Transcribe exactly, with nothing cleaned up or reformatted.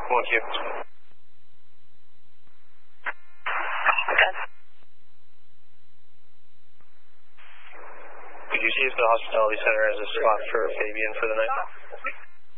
one Q. Could you see if the hospitality center has a spot for Fabian for the night?